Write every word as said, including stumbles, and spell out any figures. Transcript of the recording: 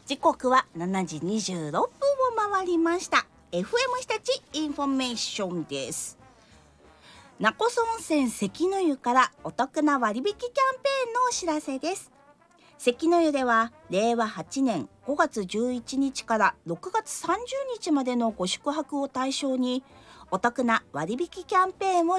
時刻はしちじにじゅうろっぷんを回りました。 エフエム 日立インフォメーションです。勿来温泉関の湯からお得な割引キャンペーンのお知らせです。関の湯ではれいわはちねんごがつじゅういちにちからろくがつさんじゅうにちまでのご宿泊を対象にお得な割引キャンペーンを